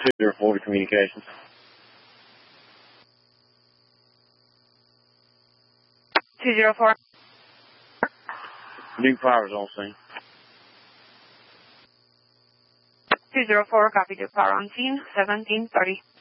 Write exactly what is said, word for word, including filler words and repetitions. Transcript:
two zero four to communications. two zero four. New Power's on scene. two zero four, copy, Duke Power on scene, seventeen thirty.